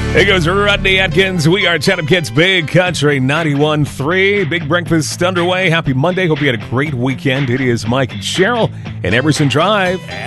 There goes Rodney Atkins. We are Chatham Kids Big Country 91.3. Big breakfast underway. Happy Monday. Hope you had a great weekend. It is Mike and Cheryl and Emerson Drive.